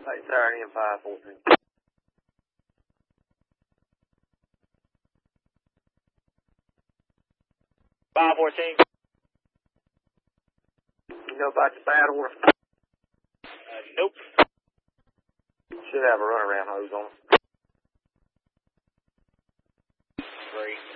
Hey, Saturday and 514. 514. You know about the bad horse? Nope. Should have a runaround hose on. Great.